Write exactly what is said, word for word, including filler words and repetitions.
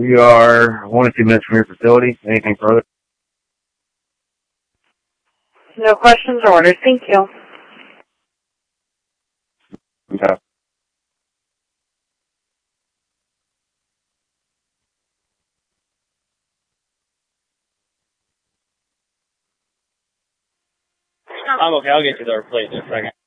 We are one or two minutes from your facility. Anything further? No questions or orders. Thank you. Okay. I'm okay. I'll get you the plate in a second.